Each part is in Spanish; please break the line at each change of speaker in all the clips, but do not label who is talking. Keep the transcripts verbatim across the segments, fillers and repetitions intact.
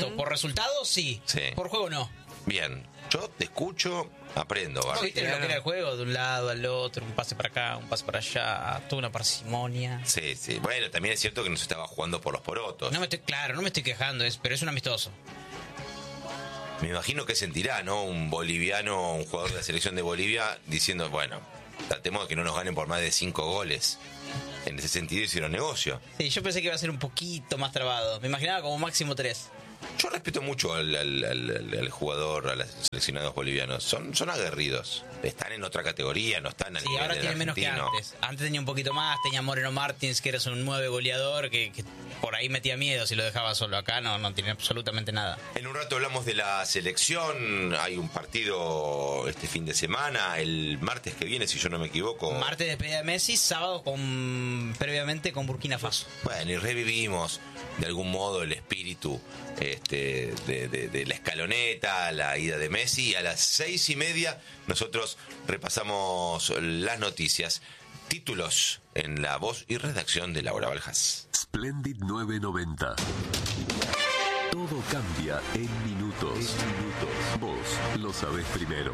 gusto.
Uh-huh.
Por resultados, sí.
Sí.
Por juego, no.
Bien, yo te escucho, aprendo, ¿vale?
¿Viste lo que era el juego? De un lado al otro, un pase para acá, un pase para allá, toda una parsimonia.
Sí, sí. Bueno, también es cierto que nos estaba jugando por los porotos.
No me estoy, claro, no me estoy quejando, es, pero es un amistoso.
Me imagino que sentirá, ¿no? Un boliviano, un jugador de la selección de Bolivia, diciendo, bueno, tratemos de que no nos ganen por más de cinco goles. En ese sentido hicieron negocio.
Sí, yo pensé que iba a ser un poquito más trabado. Me imaginaba como máximo tres.
Yo respeto mucho al, al, al, al jugador, a los seleccionados bolivianos. Son, son aguerridos. Están en otra categoría, no están al
Sí,
nivel
ahora
del
tiene menos que
argentino.
antes. Antes tenía un poquito más, tenía Moreno Martins, que era un nueve goleador, que, que por ahí metía miedo si lo dejaba solo. Acá no, no tiene absolutamente nada.
En un rato hablamos de la selección. Hay un partido este fin de semana, el martes que viene, si yo no me equivoco.
Martes despedida de Messi, sábado con previamente con Burkina Faso.
Bueno, y revivimos de algún modo el espíritu este, de, de, de la escaloneta, la ida de Messi. A las seis y media nosotros repasamos las noticias. Títulos en la voz y redacción de Laura Baljas.
Splendid nueve noventa. Todo cambia en minutos. En minutos. Vos lo sabés primero.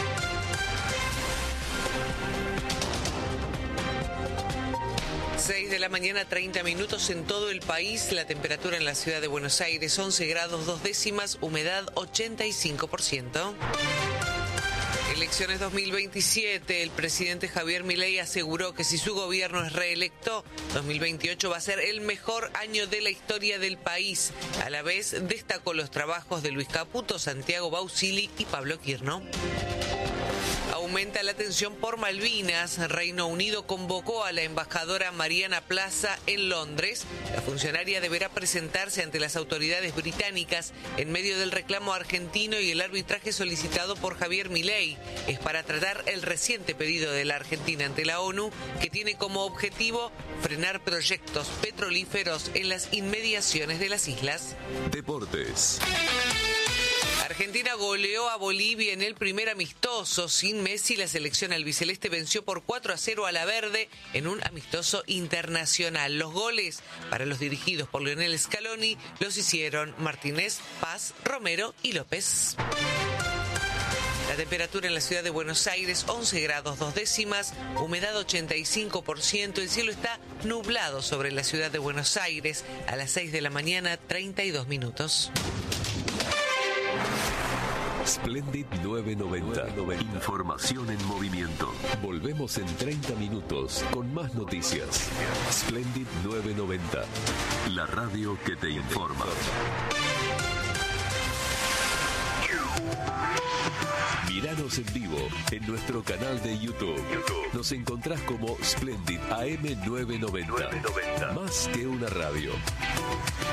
seis de la mañana, treinta minutos en todo el país. La temperatura en la ciudad de Buenos Aires, once grados, dos décimas, humedad ochenta y cinco por ciento. Elecciones dos mil veintisiete, el presidente Javier Milei aseguró que si su gobierno es reelecto, dos mil veintiocho va a ser el mejor año de la historia del país. A la vez destacó los trabajos de Luis Caputo, Santiago Bausili y Pablo Quirno. Aumenta la tensión por Malvinas. Reino Unido convocó a la embajadora Mariana Plaza en Londres. La funcionaria deberá presentarse ante las autoridades británicas en medio del reclamo argentino y el arbitraje solicitado por Javier Milei. Es para tratar el reciente pedido de la Argentina ante la ONU, que tiene como objetivo frenar proyectos petrolíferos en las inmediaciones de las islas.
Deportes.
Argentina goleó a Bolivia en el primer amistoso. Sin Messi, la selección albiceleste venció por cuatro a cero a la Verde en un amistoso internacional. Los goles para los dirigidos por Lionel Scaloni los hicieron Martínez, Paz, Romero y López. La temperatura en la ciudad de Buenos Aires, once grados, dos décimas, humedad ochenta y cinco por ciento. El cielo está nublado sobre la ciudad de Buenos Aires. A las seis de la mañana, treinta y dos minutos.
Splendid nueve noventa. Información en movimiento. Volvemos en treinta minutos con más noticias. Splendid nueve noventa. La radio que te informa. Míranos en vivo en nuestro canal de YouTube. Nos encontrás como Splendid A M nueve noventa. Más que una radio.